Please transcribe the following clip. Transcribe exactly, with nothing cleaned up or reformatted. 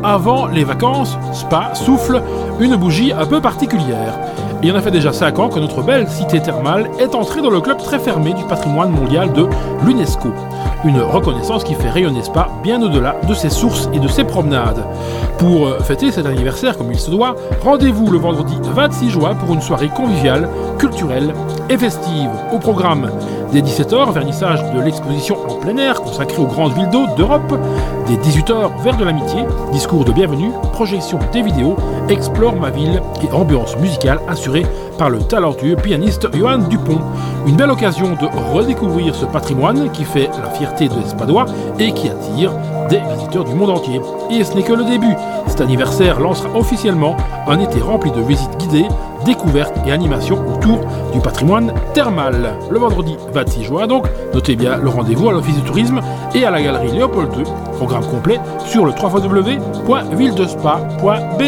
avant les vacances, Spa souffle une bougie un peu particulière. Il y en a fait déjà cinq ans que notre belle cité thermale est entrée dans le club très fermé du patrimoine mondial de l'UNESCO. Une reconnaissance qui fait rayonner Spa bien au-delà de ses sources et de ses promenades. Pour fêter cet anniversaire comme il se doit, rendez-vous le vendredi vingt-six juin pour une soirée conviviale, culturelle et festive. Au programme, dès dix-sept heures, vernissage de l'exposition en plein air consacrée aux grandes villes d'eau d'Europe. Dès dix-huit heures, verre de l'amitié, discours de bienvenue, projection des vidéos, explore ma ville et ambiance musicale assurée par le talentueux pianiste Johan Dupont. Une belle occasion de redécouvrir ce patrimoine qui fait la fierté de l'Espadois et qui attire des visiteurs du monde entier. Et ce n'est que le début. Cet anniversaire lancera officiellement un été rempli de visites guidées, découvertes et animations autour du patrimoine thermal. Le vendredi vingt-six juin donc, notez bien le rendez-vous à l'Office du tourisme et à la galerie Léopold deux. Programme complet sur le w w w point ville de spa point b.